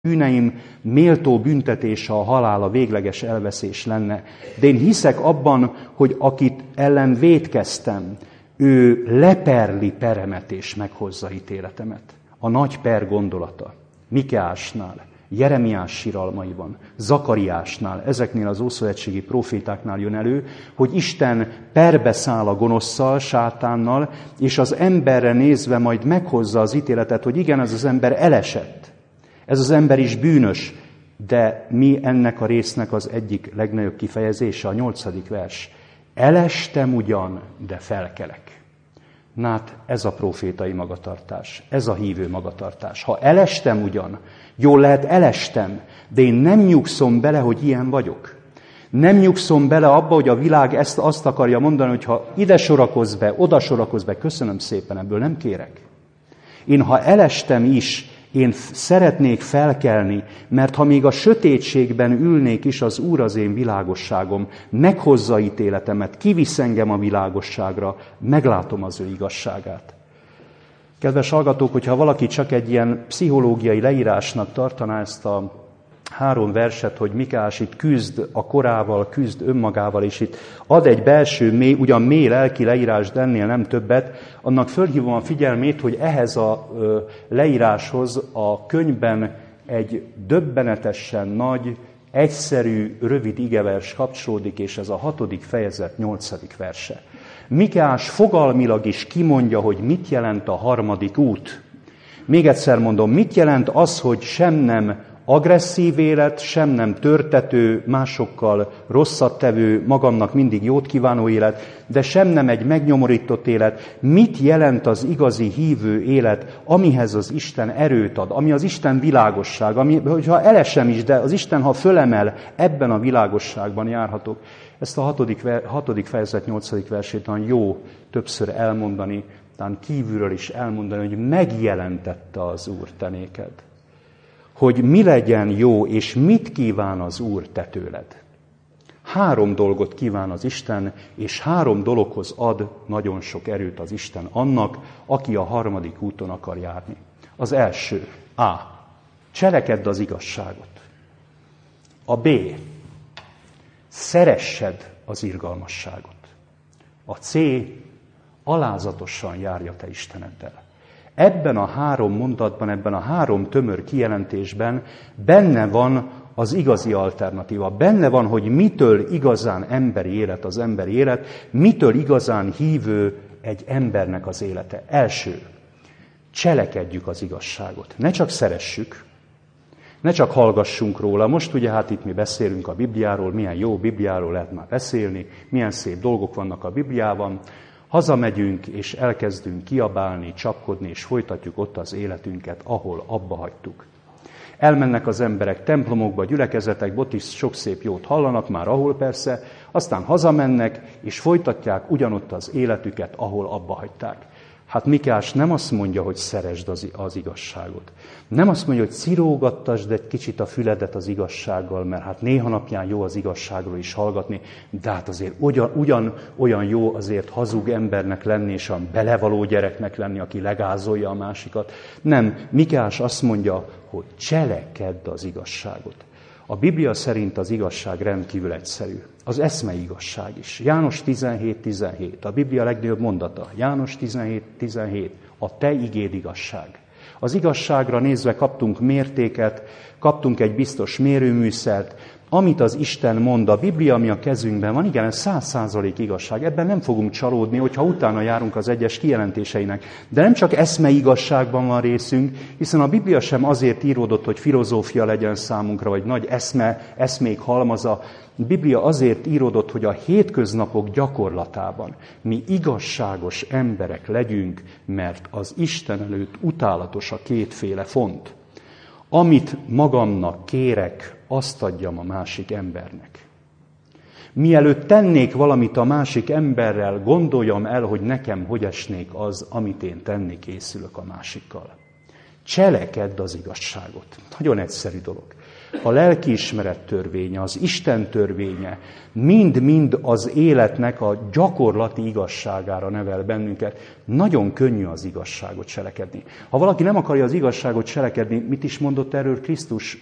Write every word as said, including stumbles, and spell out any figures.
bűneim méltó büntetése a halál, a végleges elveszés lenne. De én hiszek abban, hogy akit ellen vétkeztem, ő leperli peremet és meghozza ítéletemet. A nagy per gondolata Mikeásnál, Jeremiás siralmaiban, Zakariásnál, ezeknél az ószövetségi profétáknál jön elő, hogy Isten perbe száll a gonoszszal, sátánnal, és az emberre nézve majd meghozza az ítéletet, hogy igen, ez az ember elesett. Ez az ember is bűnös, de mi ennek a résznek az egyik legnagyobb kifejezése, a nyolcadik vers. Elestem ugyan, de felkelek. Na hát ez a profétai magatartás, ez a hívő magatartás. Ha elestem ugyan, jól lehet elestem, de én nem nyugszom bele, hogy ilyen vagyok. Nem nyugszom bele abba, hogy a világ ezt azt akarja mondani, hogy ha ide sorakozz be, oda sorakozz be, köszönöm szépen, ebből nem kérek. Én ha elestem is, én szeretnék felkelni, mert ha még a sötétségben ülnék is, az Úr az én világosságom, meghozza ítéletemet, kivisz engem a világosságra, meglátom az ő igazságát. Kedves hallgatók, hogyha valaki csak egy ilyen pszichológiai leírásnak tartaná ezt a három verset, hogy Mikeás itt küzd a korával, küzd önmagával, és itt ad egy belső, mély, ugyan mély lelki leírás, de ennél nem többet, annak fölhívom a figyelmét, hogy ehhez a ö, leíráshoz a könyvben egy döbbenetesen nagy, egyszerű, rövid igevers kapcsolódik, és ez a hatodik fejezet nyolcadik verse. Mikeás fogalmilag is kimondja, hogy mit jelent a harmadik út. Még egyszer mondom, mit jelent az, hogy sem nem agresszív élet, sem nem törtető, másokkal rosszat tevő, magamnak mindig jót kívánó élet, de sem nem egy megnyomorított élet. Mit jelent az igazi hívő élet, amihez az Isten erőt ad, ami az Isten világosság, ami, hogyha elesem is, de az Isten, ha fölemel, ebben a világosságban járhatok. Ezt a hatodik, hatodik fejezet nyolcadik versét talán jó többször elmondani, talán kívülről is elmondani, hogy megjelentette az Úr te néked. Hogy mi legyen jó, és mit kíván az Úr te tőled. Három dolgot kíván az Isten, és három dologhoz ad nagyon sok erőt az Isten annak, aki a harmadik úton akar járni. Az első, A. Cselekedd az igazságot. A B. Szeressed az irgalmasságot. A C. Alázatosan járja te Isteneddel. Ebben a három mondatban, ebben a három tömör kijelentésben benne van az igazi alternatíva. Benne van, hogy mitől igazán emberi élet az emberi élet, mitől igazán hívő egy embernek az élete. Első, cselekedjük az igazságot. Ne csak szeressük, ne csak hallgassunk róla. Most ugye hát itt mi beszélünk a Bibliáról, milyen jó Bibliáról lehet már beszélni, milyen szép dolgok vannak a Bibliában. Hazamegyünk, és elkezdünk kiabálni, csapkodni, és folytatjuk ott az életünket, ahol abba hagytuk. Elmennek az emberek templomokba, gyülekezetekbe, ott is sok szép jót hallanak, már ahol persze, aztán hazamennek, és folytatják ugyanott az életüket, ahol abba hagyták. Hát Mikeás nem azt mondja, hogy szeresd az, az igazságot. Nem azt mondja, hogy cirógattasd egy kicsit a füledet az igazsággal, mert hát néha napján jó az igazságról is hallgatni, de hát azért ugyan, ugyan olyan jó azért hazug embernek lenni, és olyan belevaló gyereknek lenni, aki legázolja a másikat. Nem, Mikeás azt mondja, hogy cselekedj az igazságot. A Biblia szerint az igazság rendkívül egyszerű. Az eszmei igazság is. János tizenhét tizenhét, a Biblia legnagyobb mondata. János tizenhét tizenhét, a te igéd igazság. Az igazságra nézve kaptunk mértéket, kaptunk egy biztos mérőműszert, amit az Isten mond, a Biblia, ami a kezünkben van, igen, ez száz százalék igazság. Ebben nem fogunk csalódni, hogyha utána járunk az egyes kijelentéseinek. De nem csak eszmei igazságban van részünk, hiszen a Biblia sem azért íródott, hogy filozófia legyen számunkra, vagy nagy eszme, eszmék halmaza. A Biblia azért íródott, hogy a hétköznapok gyakorlatában mi igazságos emberek legyünk, mert az Isten előtt utálatos a kétféle font. Amit magamnak kérek, azt adjam a másik embernek. Mielőtt tennék valamit a másik emberrel, gondoljam el, hogy nekem hogy esnék az, amit én tenni készülök a másikkal. Cselekedd az igazságot. Nagyon egyszerű dolog. a lelkiismeret törvénye, az Isten törvénye, mind-mind az életnek a gyakorlati igazságára nevel bennünket. Nagyon könnyű az igazságot cselekedni. Ha valaki nem akarja az igazságot cselekedni, mit is mondott erről Krisztus?